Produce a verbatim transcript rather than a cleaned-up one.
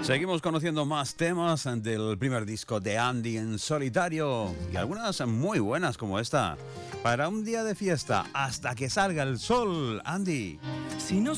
Seguimos conociendo más temas del primer disco de Andy en solitario y algunas muy buenas como esta. Para un día de fiesta hasta que salga el sol, Andy. Si no